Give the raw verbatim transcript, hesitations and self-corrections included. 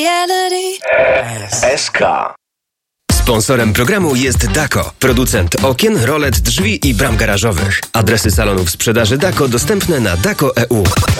S K. Sponsorem programu jest Dako, producent okien, rolet, drzwi i bram garażowych. Adresy salonów sprzedaży Dako dostępne na dako kropka e u.